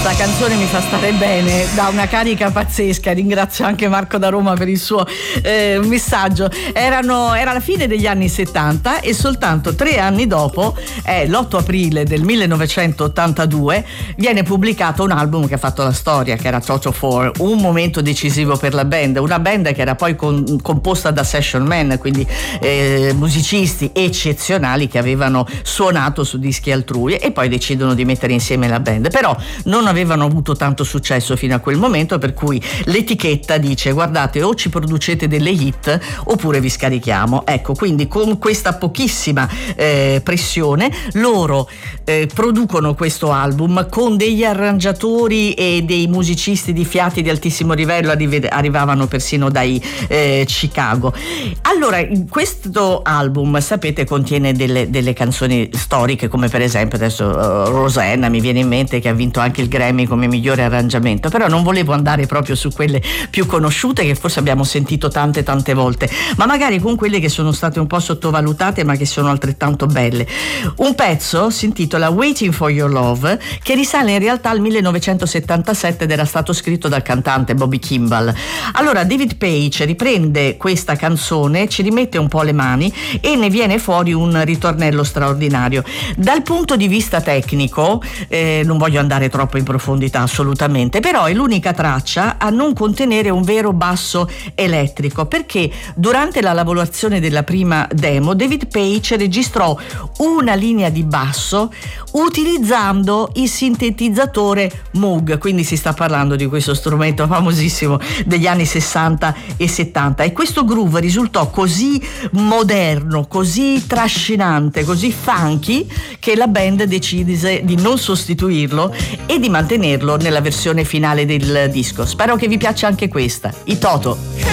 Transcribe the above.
Questa canzone mi fa stare bene, dà una carica pazzesca. Ringrazio anche Marco da Roma per il suo messaggio. Era la fine degli anni 70 e soltanto 3 anni dopo, l'8 aprile del 1982, viene pubblicato un album che ha fatto la storia, che era Toto 4, un momento decisivo per la band, una band che era poi composta da session man, quindi musicisti eccezionali che avevano suonato su dischi altrui e poi decidono di mettere insieme la band. Però non avevano avuto tanto successo fino a quel momento, per cui l'etichetta dice: guardate, o ci producete delle hit oppure vi scarichiamo. Ecco, quindi con questa pochissima pressione loro producono questo album con degli arrangiatori e dei musicisti di fiati di altissimo livello, arrivavano persino dai Chicago. Allora, questo album, sapete, contiene delle canzoni storiche, come per esempio adesso Rosanna mi viene in mente, che ha vinto anche il Grammy come migliore arrangiamento. Però non volevo andare proprio su quelle più conosciute, che forse abbiamo sentito tante volte, ma magari con quelle che sono state un po' sottovalutate ma che sono altrettanto belle. Un pezzo si intitola Waiting for Your Love, che risale in realtà al 1977 ed era stato scritto dal cantante Bobby Kimball. Allora David Paich riprende questa canzone, ci rimette un po' le mani e ne viene fuori un ritornello straordinario. Dal punto di vista tecnico, non voglio andare troppo in profondità assolutamente, però è l'unica traccia a non contenere un vero basso elettrico, perché durante la lavorazione della prima demo David Paich registrò una linea di basso utilizzando il sintetizzatore Moog, quindi si sta parlando di questo strumento famosissimo degli anni 60 e 70, e questo groove risultò così moderno, così trascinante, così funky, che la band decise di non sostituirlo e di mantenerlo nella versione finale del disco. Spero che vi piaccia anche questa, i Toto.